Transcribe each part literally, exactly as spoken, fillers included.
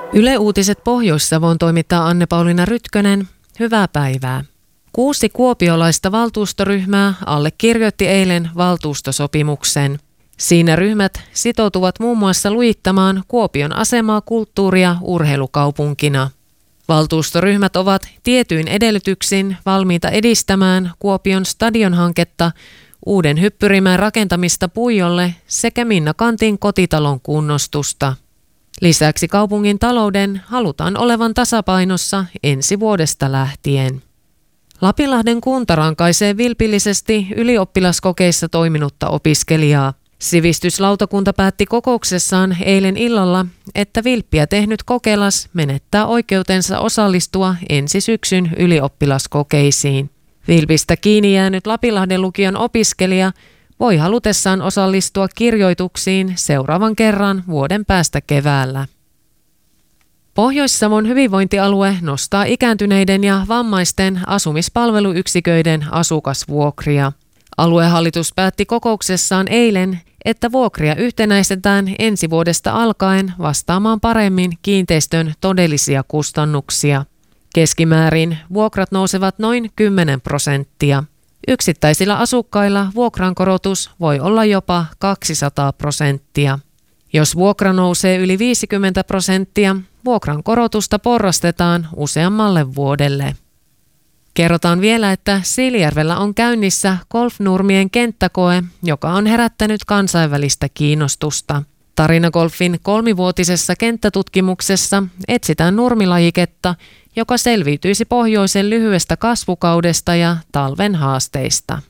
Yle Uutiset Pohjois-Savon toimittaa Anne-Pauliina Rytkönen. Hyvää päivää. Kuusi kuopiolaista valtuustoryhmää allekirjoitti eilen valtuustosopimuksen. Siinä ryhmät sitoutuvat muun muassa lujittamaan Kuopion asemaa kulttuuri- ja urheilukaupunkina. Valtuustoryhmät ovat tietyin edellytyksin valmiita edistämään Kuopion stadionhanketta, uuden hyppyrimään rakentamista Puijolle sekä Minna Kantin kotitalon kunnostusta. Lisäksi kaupungin talouden halutaan olevan tasapainossa ensi vuodesta lähtien. Lapinlahden kunta rankaisee vilpillisesti ylioppilaskokeissa toiminutta opiskelijaa. Sivistyslautakunta päätti kokouksessaan eilen illalla, että vilppiä tehnyt kokeilas menettää oikeutensa osallistua ensi syksyn ylioppilaskokeisiin. Vilpistä kiinni jäänyt Lapinlahden lukion opiskelija voi halutessaan osallistua kirjoituksiin seuraavan kerran vuoden päästä keväällä. Pohjois-Savon hyvinvointialue nostaa ikääntyneiden ja vammaisten asumispalveluyksiköiden asukasvuokria. Aluehallitus päätti kokouksessaan eilen, että vuokria yhtenäistetään ensi vuodesta alkaen vastaamaan paremmin kiinteistön todellisia kustannuksia. Keskimäärin vuokrat nousevat noin kymmenen prosenttia. Yksittäisillä asukkailla vuokrankorotus voi olla jopa kaksisataa prosenttia. Jos vuokra nousee yli viisikymmentä prosenttia, vuokrankorotusta porrastetaan useammalle vuodelle. Kerrotaan vielä, että Siilijärvellä on käynnissä golfnurmien kenttäkoe, joka on herättänyt kansainvälistä kiinnostusta. Tarinagolfin kolmivuotisessa kenttätutkimuksessa etsitään nurmilajiketta, joka selviytyisi pohjoisen lyhyestä kasvukaudesta ja talven haasteista.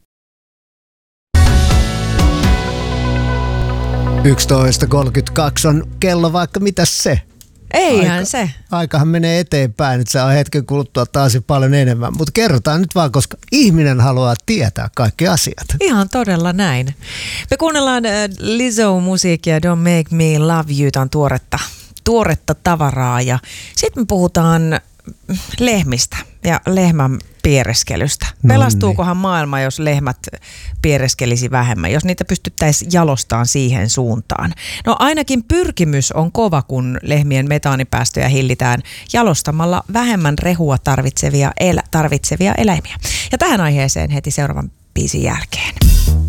yksitoista kolmekymmentäkaksi on kello, vaikka mitäs se? Eihän Aika, se. Aikahan menee eteenpäin, nyt se on hetken kuluttua taas paljon enemmän. Mutta kerrotaan nyt vaan, koska ihminen haluaa tietää kaikki asiat. Ihan todella näin. Me kuunnellaan Lizzo-musiikkia Don't Make Me Love You, tämä on tuoretta, tuoretta tavaraa. Ja sitten me puhutaan lehmistä ja lehmän piereskelystä. Pelastuukohan maailma, jos lehmät piereskelisi vähemmän, jos niitä pystyttäisiin jalostamaan siihen suuntaan? No ainakin pyrkimys on kova, kun lehmien metaanipäästöjä hillitään jalostamalla vähemmän rehua tarvitsevia, elä, tarvitsevia eläimiä. Ja tähän aiheeseen heti seuraavan biisin jälkeen.